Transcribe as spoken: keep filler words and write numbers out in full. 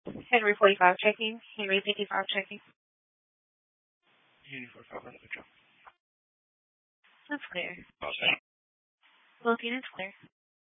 Henry forty-five checking. Henry fifty-five checking. Henry forty-five, let's go. That's clear. Okay. Both units clear.